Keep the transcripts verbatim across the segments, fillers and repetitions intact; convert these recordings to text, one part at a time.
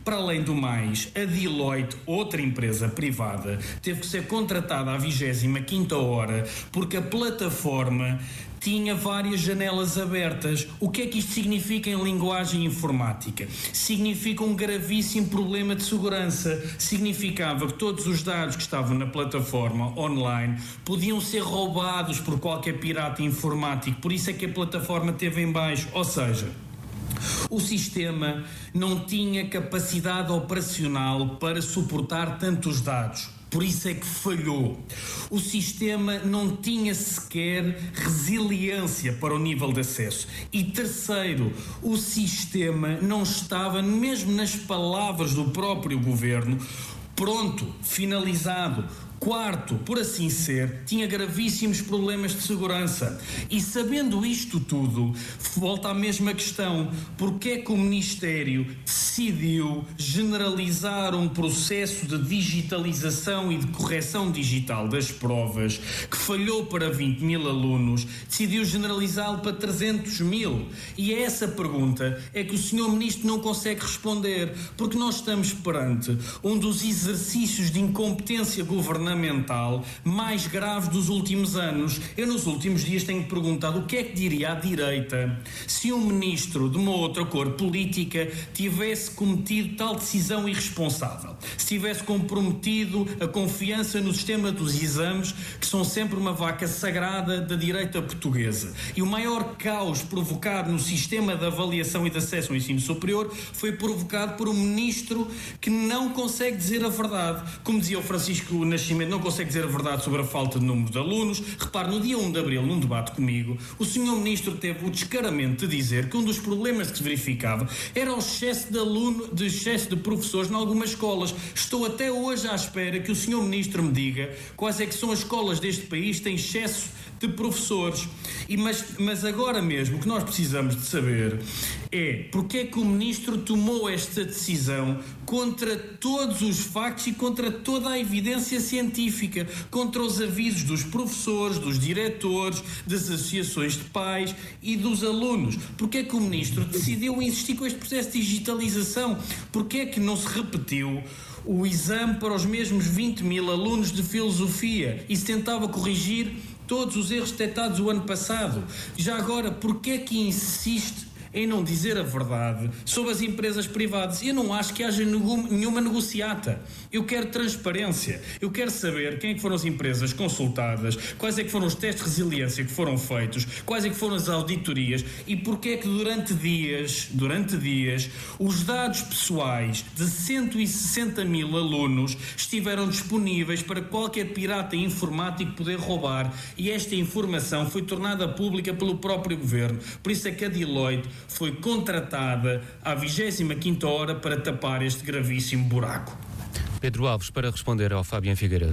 Para além do mais, a Deloitte, outra empresa privada, teve que ser contratada à vigésima quinta hora porque a plataforma tinha várias janelas abertas. O que é que isto significa em linguagem informática? Significa um gravíssimo problema de segurança. Significava que todos os dados que estavam na plataforma online podiam ser roubados por qualquer pirata informático. Por isso é que a plataforma esteve em baixo. Ou seja, o sistema não tinha capacidade operacional para suportar tantos dados. Por isso é que falhou. O sistema não tinha sequer resiliência para o nível de acesso. E terceiro, o sistema não estava, mesmo nas palavras do próprio governo, pronto, finalizado. Quarto, por assim ser, tinha gravíssimos problemas de segurança. E sabendo isto tudo, volta à mesma questão: porque é que o Ministério decidiu generalizar um processo de digitalização e de correção digital das provas que falhou para vinte mil alunos, decidiu generalizá-lo para trezentos mil? E é essa pergunta é que o senhor Ministro não consegue responder, porque nós estamos perante um dos exercícios de incompetência governamental mais grave dos últimos anos. Eu nos últimos dias tenho perguntado o que é que diria a direita se um ministro de uma outra cor política tivesse cometido tal decisão irresponsável, se tivesse comprometido a confiança no sistema dos exames, que são sempre uma vaca sagrada da direita portuguesa. E o maior caos provocado no sistema de avaliação e de acesso ao ensino superior foi provocado por um ministro que não consegue dizer a verdade. Como dizia o Francisco Nascimento, não consegue dizer a verdade sobre a falta de número de alunos. Repare, no dia um de abril, num debate comigo, o senhor Ministro teve o descaramento de dizer que um dos problemas que se verificava era o excesso de aluno, de excesso de professores em algumas escolas. Estou até hoje à espera que o senhor Ministro me diga quais é que são as escolas deste país que têm excesso de professores. E, mas, mas agora mesmo o que nós precisamos de saber é porque é que o Ministro tomou esta decisão contra todos os factos e contra toda a evidência científica, contra os avisos dos professores, dos diretores, das associações de pais e dos alunos. Porque é que o Ministro decidiu insistir com este processo de digitalização? Porque é que não se repetiu o exame para os mesmos vinte mil alunos de filosofia e se tentava corrigir todos os erros detectados o ano passado? Já agora, porque é que insiste em não dizer a verdade sobre as empresas privadas? Eu não acho que haja nenhuma negociata. Eu quero transparência. Eu quero saber quem é que foram as empresas consultadas, quais é que foram os testes de resiliência que foram feitos, quais é que foram as auditorias e porque é que durante dias, durante dias, os dados pessoais de cento e sessenta mil alunos estiveram disponíveis para qualquer pirata informático poder roubar, e esta informação foi tornada pública pelo próprio governo. Por isso é que a Deloitte foi contratada à vigésima quinta hora para tapar este gravíssimo buraco. Pedro Alves, para responder ao Fabiano Figueiredo.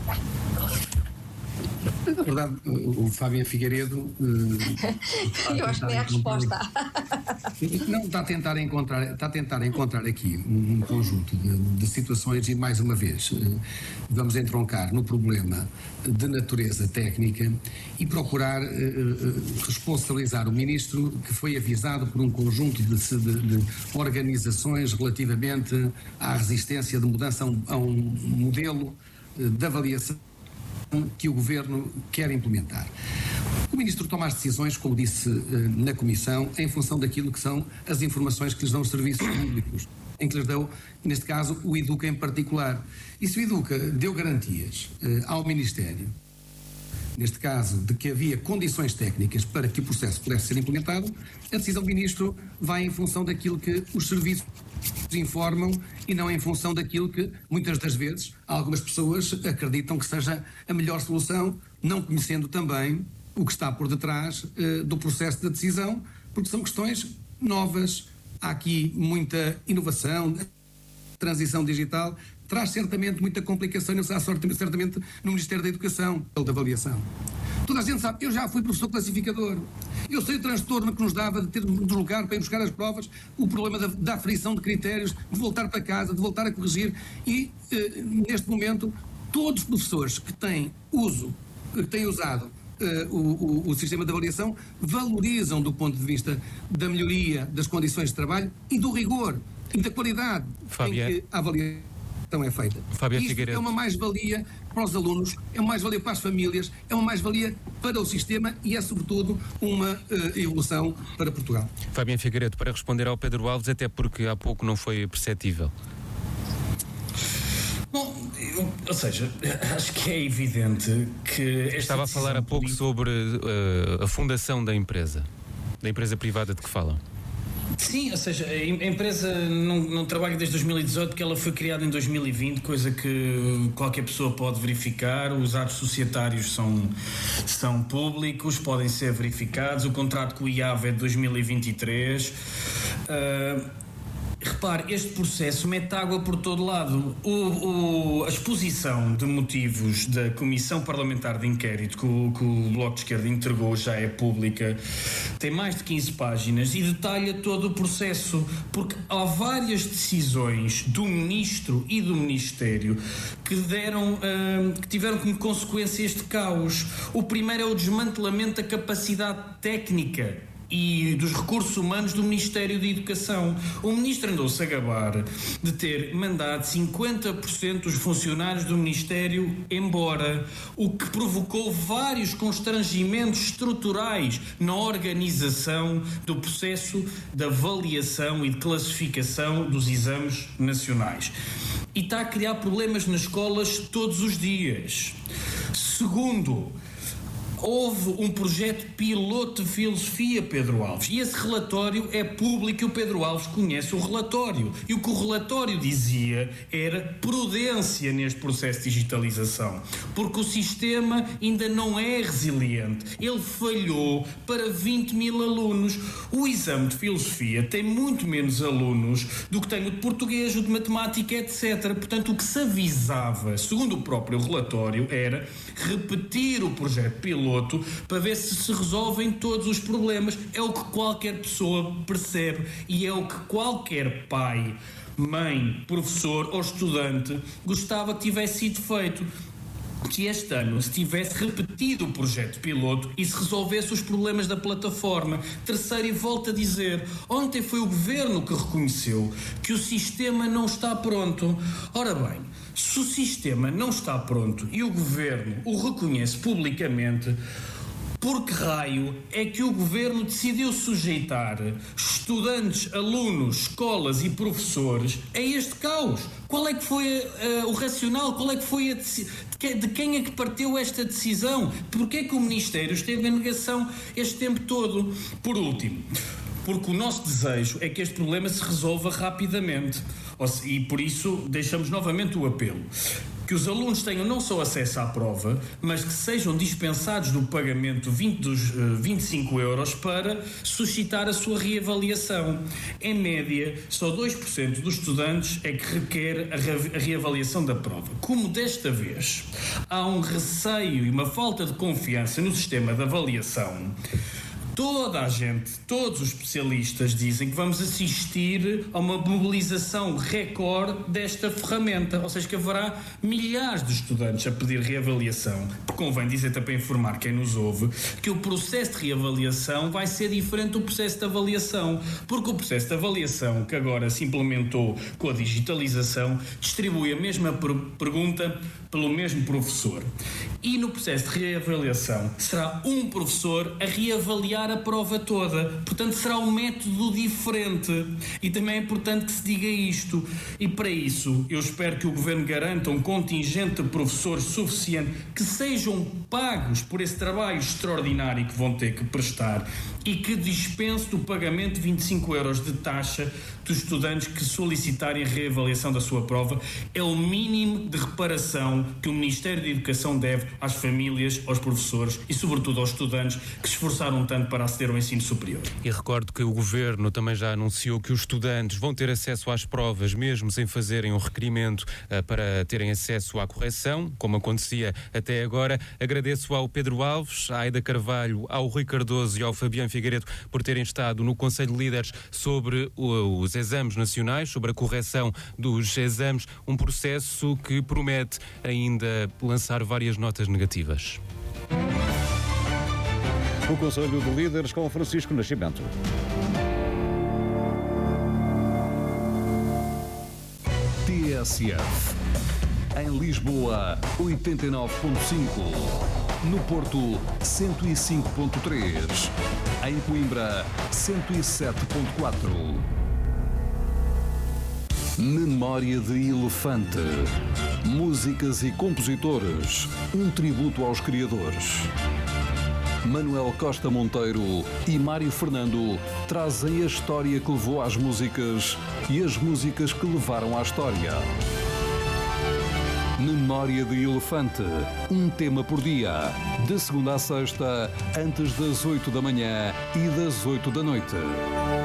Na verdade, o Fabiano Figueiredo... Uh, Eu acho que nem a resposta. Não, está a tentar encontrar, está a tentar encontrar aqui um, um conjunto de, de situações e, mais uma vez, uh, vamos entroncar no problema de natureza técnica e procurar uh, uh, responsabilizar o Ministro, que foi avisado por um conjunto de, de, de organizações relativamente à resistência de mudança a um, a um modelo uh, de avaliação que o Governo quer implementar. O Ministro toma as decisões, como disse na Comissão, em função daquilo que são as informações que lhes dão os serviços públicos, em que lhes dão, neste caso, o Educa em particular. E se o Educa deu garantias eh, ao Ministério, neste caso, de que havia condições técnicas para que o processo pudesse ser implementado, a decisão do Ministro vai em função daquilo que os serviços informam e não em função daquilo que, muitas das vezes, algumas pessoas acreditam que seja a melhor solução, não conhecendo também o que está por detrás uh, do processo de decisão, porque são questões novas. Há aqui muita inovação, transição digital, traz certamente muita complicação, e certamente no Ministério da Educação, da avaliação. Toda a gente sabe, eu já fui professor classificador, eu sei o transtorno que nos dava de ter de deslocar para ir buscar as provas, o problema da, da aflição de critérios, de voltar para casa, de voltar a corrigir, e eh, neste momento todos os professores que têm uso, que têm usado Uh, o, o, o sistema de avaliação, valorizam do ponto de vista da melhoria das condições de trabalho e do rigor e da qualidade Fabiano. em que a avaliação é feita. Fabiano Isto Figueiredo. é uma mais-valia para os alunos, é uma mais-valia para as famílias, é uma mais-valia para o sistema e é, sobretudo, uma uh, evolução para Portugal. Fabiano Figueiredo, para responder ao Pedro Alves, até porque há pouco não foi perceptível. Bom, eu, ou seja, acho que é evidente que... Estava a falar há pouco política... sobre uh, a fundação da empresa, da empresa privada de que falam. Sim, ou seja, a empresa não, não trabalha desde dois mil e dezoito, porque ela foi criada em dois mil e vinte, coisa que qualquer pessoa pode verificar. Os atos societários são, são públicos, podem ser verificados. O contrato com o I A V é de dois mil e vinte e três. Uh, Repare, este processo mete água por todo lado. O, o, a exposição de motivos da Comissão Parlamentar de Inquérito que o, que o Bloco de Esquerda entregou já é pública, tem mais de quinze páginas e detalha todo o processo, porque há várias decisões do Ministro e do Ministério que, deram, uh, que tiveram como consequência este caos. O primeiro é o desmantelamento da capacidade técnica e dos recursos humanos do Ministério da Educação. O Ministro andou-se a gabar de ter mandado cinquenta por cento dos funcionários do Ministério embora, o que provocou vários constrangimentos estruturais na organização do processo de avaliação e de classificação dos exames nacionais. E está a criar problemas nas escolas todos os dias. Segundo, houve um projeto piloto de filosofia, Pedro Alves, e esse relatório é público e o Pedro Alves conhece o relatório. E o que o relatório dizia era prudência neste processo de digitalização, porque o sistema ainda não é resiliente. Ele falhou para vinte mil alunos. O exame de filosofia tem muito menos alunos do que tem o de português, o de matemática, etcétera. Portanto, o que se avisava, segundo o próprio relatório, era repetir o projeto piloto para ver se se resolvem todos os problemas. É o que qualquer pessoa percebe e é o que qualquer pai, mãe, professor ou estudante gostava que tivesse sido feito. Que este ano se tivesse repetido o projeto piloto e se resolvesse os problemas da plataforma. Terceiro, e volto a dizer, ontem foi o Governo que reconheceu que o sistema não está pronto. Ora bem, se o sistema não está pronto e o Governo o reconhece publicamente, por que raio é que o Governo decidiu sujeitar estudantes, alunos, escolas e professores a este caos? Qual é que foi uh, o racional? Qual é que foi a decisão? De quem é que partiu esta decisão? Porquê é que o Ministério esteve em negação este tempo todo? Por último, porque o nosso desejo é que este problema se resolva rapidamente. E por isso deixamos novamente o apelo. Que os alunos tenham não só acesso à prova, mas que sejam dispensados do pagamento vinte dos uh, vinte e cinco euros para suscitar a sua reavaliação. Em média, só dois por cento dos estudantes é que requer a, re- a reavaliação da prova. Como desta vez há um receio e uma falta de confiança no sistema de avaliação, toda a gente, todos os especialistas dizem que vamos assistir a uma mobilização recorde desta ferramenta, ou seja, que haverá milhares de estudantes a pedir reavaliação. Convém dizer também, informar quem nos ouve, que o processo de reavaliação vai ser diferente do processo de avaliação, porque o processo de avaliação que agora se implementou com a digitalização distribui a mesma per- pergunta pelo mesmo professor. E no processo de reavaliação será um professor a reavaliar a prova toda. Portanto, será um método diferente. E também é importante que se diga isto. E para isso, eu espero que o Governo garanta um contingente de professores suficiente que sejam pagos por esse trabalho extraordinário que vão ter que prestar e que dispense do pagamento de vinte e cinco euros de taxa dos estudantes que solicitarem a reavaliação da sua prova. É o mínimo de reparação que o Ministério da Educação deve às famílias, aos professores e, sobretudo, aos estudantes que se esforçaram tanto para aceder ao ensino superior. E recordo que o Governo também já anunciou que os estudantes vão ter acesso às provas, mesmo sem fazerem um requerimento uh, para terem acesso à correção, como acontecia até agora. Agradeço ao Pedro Alves, à Aida Carvalho, ao Rui Cardoso e ao Fabiano Figueiredo por terem estado no Conselho de Líderes sobre o, os exames nacionais, sobre a correção dos exames, um processo que promete ainda lançar várias notas negativas. O Conselho de Líderes com Francisco Nascimento. T S F. Em Lisboa, oitenta e nove ponto cinco. No Porto, cento e cinco ponto três. Em Coimbra, cento e sete ponto quatro. Memória de Elefante. Músicas e compositores. Um tributo aos criadores. Manuel Costa Monteiro e Mário Fernando trazem a história que levou às músicas e as músicas que levaram à história. Memória de Elefante. Um tema por dia. De segunda a sexta, antes das oito da manhã e das oito da noite.